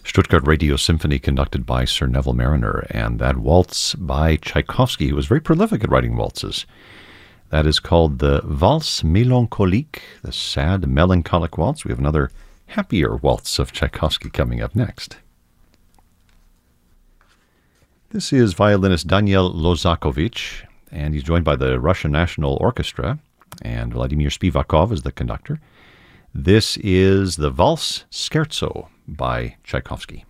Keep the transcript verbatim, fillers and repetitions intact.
Stuttgart Radio Symphony conducted by Sir Neville Marriner, and that waltz by Tchaikovsky, who was very prolific at writing waltzes. That is called the Valse Mélancolique, the sad, melancholic waltz. We have another happier waltz of Tchaikovsky coming up next. This is violinist Daniel Lozakovich, and he's joined by the Russian National Orchestra, and Vladimir Spivakov is the conductor. This is the Valse Scherzo by Tchaikovsky.